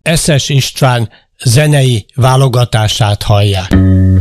Eszes István zenei válogatását hallják.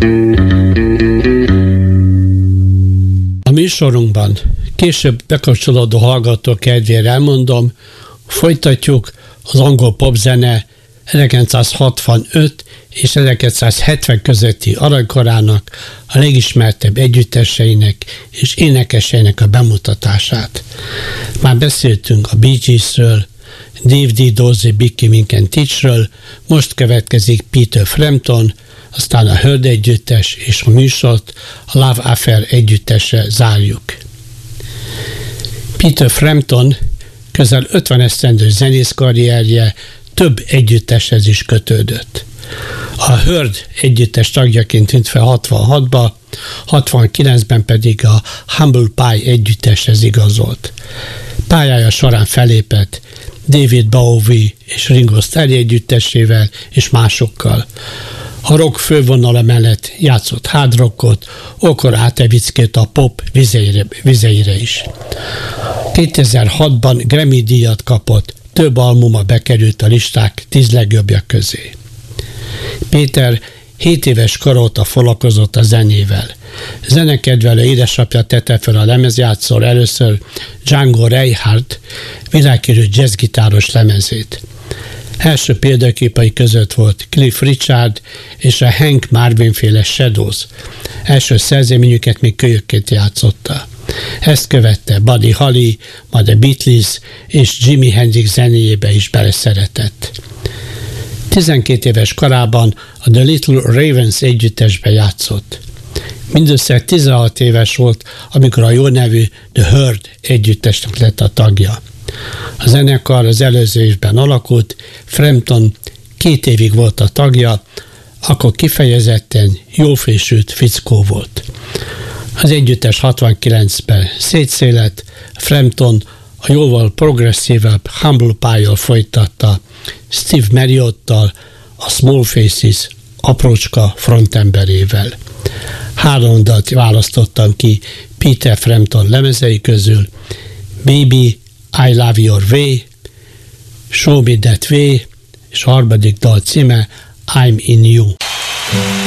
A műsorunkban később bekapcsolódó hallgató kedvére elmondom, folytatjuk az angol popzene 1965 és 1970 közötti aranykorának, a legismertebb együtteseinek és énekeseinek a bemutatását. Már beszéltünk a Bee Geesről, Dave D. Dorsey, Bicky Mink and Teachről, most következik Peter Frampton, aztán a Heard együttes és a műsort a Love Affair együttesre zárjuk. Peter Frampton közel 50 esztendő zenész karrierje több együtteshez is kötődött. A Heard együttes tagjaként tűnt fel 66-ba, 69-ben pedig a Humble Pie együtteshez igazolt. Pályája során felépett David Bowie és Ringo Starr együttesével és másokkal. A rock fővonala mellett játszott hard rockot, olykor átevickélt a pop vizeire is. 2006-ban Grammy díjat kapott, több albuma bekerült a listák 10 legjobbja közé. Péter 7 éves kor óta foglalkozott a zenével. Zenekedvelő édesapja tette fel a lemezjátszóra először Django Reinhardt világhírű jazzgitáros lemezét. Első példaképei között volt Cliff Richard és a Hank Marvin féle Shadows. Első szerzeményüket még kölyökként játszotta. Ezt követte Buddy Holly, majd a Beatles és Jimi Hendrix zenéjébe is beleszeretett. 12 éves korában a The Little Ravens együttesbe játszott. Mindössze 16 éves volt, amikor a jó nevű The Heard együttesnek lett a tagja. A zenekar az előző évben alakult, Frampton 2 évig volt a tagja, akkor kifejezetten jófésült fickó volt. Az együttes 69-ben szétszélett, Frampton a jóval progresszívebb Humble Pie-jal folytatta, Steve Marriott-tal, a Small Faces aprócska frontemberével. 3 dalt választottam ki Peter Frampton lemezei közül: Baby, I Love Your Way, Show Me That Way, és a harmadik dal címe I'm In You.